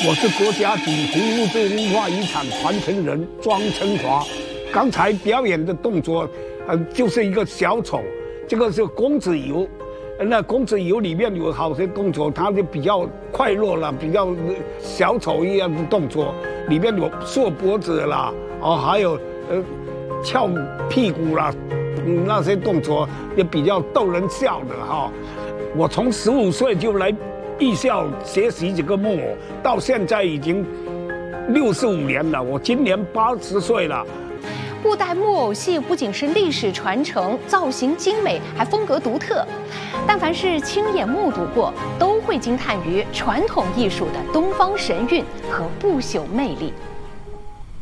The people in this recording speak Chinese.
我是国家级非物质文化遗产传承人庄成华。刚才表演的动作，就是一个小丑，这个是公子游。那公子游里面有好些动作，它就比较快乐了，比较小丑一样的动作，里面有缩脖子啦，还有翘屁股啦，那些动作也比较逗人笑的哈。我从15岁就来艺校学习这个木偶，到现在已经65年了，我今年80岁了。 布袋木偶戏不仅是历史传承，造型精美，还风格独特。但凡是亲眼目睹过，都会惊叹于传统艺术的东方神韵和不朽魅力。